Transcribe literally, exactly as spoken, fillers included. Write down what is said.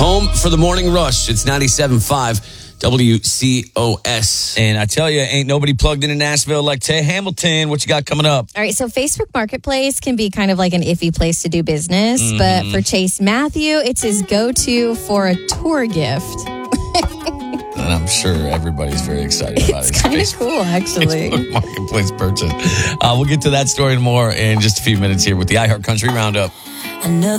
Home for the morning rush. It's ninety-seven point five W C O S. And I tell you, ain't nobody plugged into Nashville like Tay Hamilton. What you got coming up? All right, so Facebook Marketplace can be kind of like an iffy place to do business, mm-hmm. but for Chase Matthew, it's his go-to for a tour gift. And I'm sure everybody's very excited about it. It's kind of cool, actually. Facebook Marketplace purchase. Uh, we'll get to that story and more in just a few minutes here with the iHeart Country Roundup. Another